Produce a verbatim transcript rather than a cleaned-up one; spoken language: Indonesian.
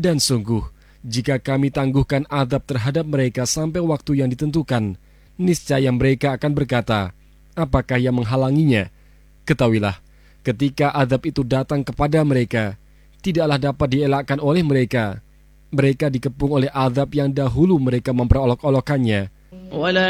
Dan sungguh, jika kami tangguhkan azab terhadap mereka sampai waktu yang ditentukan, niscaya mereka akan berkata, apakah yang menghalanginya? Ketahuilah, ketika azab itu datang kepada mereka, tidaklah dapat dielakkan oleh mereka. Mereka dikepung oleh azab yang dahulu mereka memperolok-olokannya. ولا